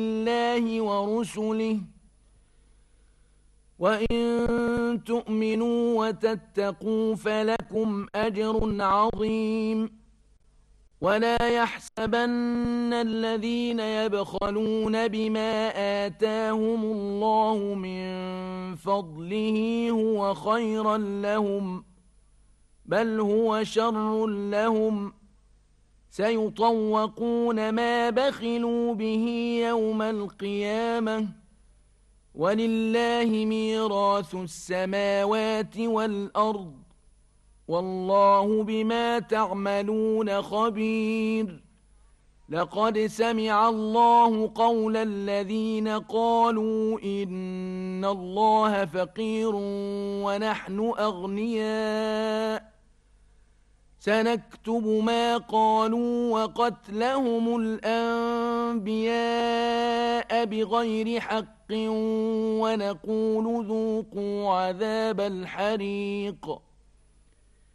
الله ورسله وإن تؤمنوا وتتقوا فلكم أجر عظيم ولا يحسبن الذين يبخلون بما آتاهم الله من فضله هو خيرا لهم بل هو شر لهم سيطوقون ما بخلوا به يوم القيامة ولله ميراث السماوات والأرض والله بما تعملون خبير لقد سمع الله قول الذين قالوا إن الله فقير ونحن أغنياء سنكتب ما قالوا وقتلهم الأنبياء بغير حق ونقول ذوقوا عذاب الحريق